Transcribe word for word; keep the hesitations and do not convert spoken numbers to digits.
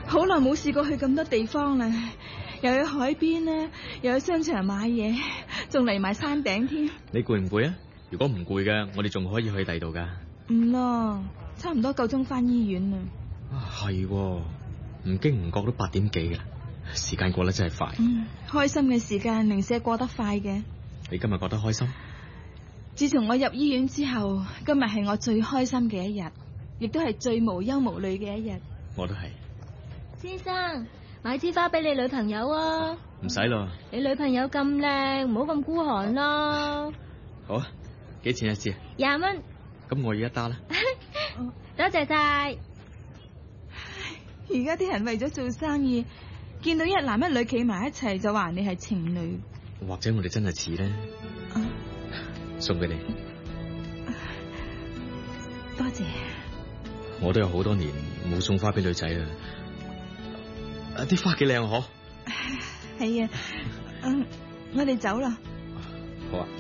好耐冇試過去咁多地方啦，又去海邊咧，又去商場買嘢，仲嚟埋山頂添。 你攰唔攰啊？如果唔攰嘅，我哋仲可以去第二度噶。 唔咯，差唔多夠鐘翻醫院啦。 啊，係，唔經唔覺都八點幾啦，時間過得真係快。 嗯，開心嘅時間零舍過得快嘅。 你今日覺得開心？ 自從我入醫院之後，今日係我最開心嘅一日，亦都係最無憂無慮嘅一日。 我都係。 先生，買支花俾你女朋友啊！ 唔使咯。 你女朋友咁靚，唔好咁孤寒啦。 好啊，幾錢一支？ 廿蚊。 咁我而家打啦。 多謝晒。 而家啲人為咗做生意，見到一男一女企埋一齊就話人哋係情侶。 或者我哋真係似咧。 啊， 送俾你。 多謝。 我都有好多年冇送花俾女仔啦。啊，啲花幾靚嗬？ 係啊，嗯，我哋走啦。 好啊。